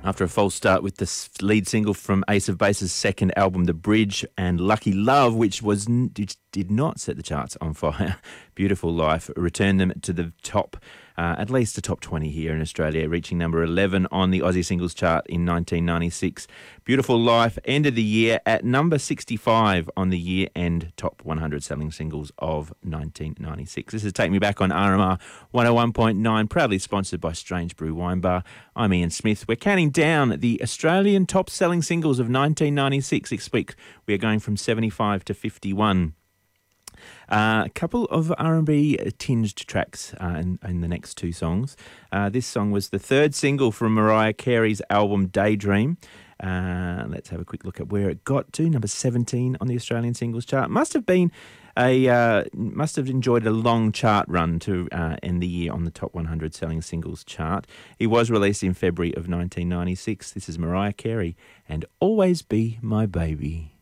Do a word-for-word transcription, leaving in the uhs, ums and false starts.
After a false start with the lead single from Ace of Base's second album, The Bridge, and Lucky Love, which was did, did not set the charts on fire, Beautiful Life returned them to the top, uh, at least the top twenty here in Australia, reaching number eleven on the Aussie Singles Chart in nineteen ninety-six. Beautiful Life ended the year at number sixty-five on the year-end top one hundred selling singles of nineteen ninety-six. This is Take Me Back on R M R one oh one point nine, proudly sponsored by Strange Brew Wine Bar. I'm Ian Smith. We're counting down the Australian top selling singles of nineteen ninety-six. This week we are going from seventy-five to fifty-one. Uh, a couple of R and B tinged tracks uh, in, in the next two songs. Uh, this song was the third single from Mariah Carey's album Daydream. Uh, let's have a quick look at where it got to. Number seventeen on the Australian singles chart. Must have been a uh, must have enjoyed a long chart run to uh, end the year on the top one hundred selling singles chart. It was released in February of nineteen ninety-six. This is Mariah Carey and Always Be My Baby.